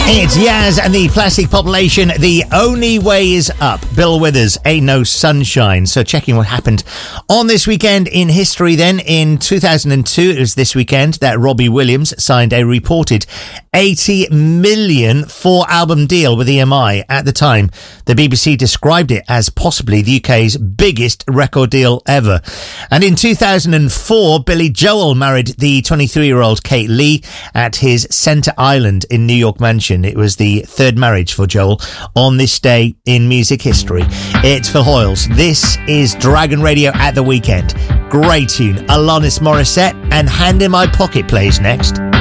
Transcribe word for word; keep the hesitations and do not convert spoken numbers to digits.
It's Yaz and the Plastic Population. The only way is up. Bill Withers, Ain't No Sunshine. So checking what happened on this weekend in history then. In two thousand two, it was this weekend that Robbie Williams signed a reported eighty million four-album deal with E M I. At the time, the B B C described it as possibly the U K's biggest record deal ever. And in two thousand four, Billy Joel married the twenty-three-year-old Kate Lee at his Center Island in New York mansion. It was the third marriage for Joel on this day in music history. It's Phil Hoyles. This is Dragon Radio at the weekend. Great tune. Alanis Morissette and Hand in My Pocket plays next.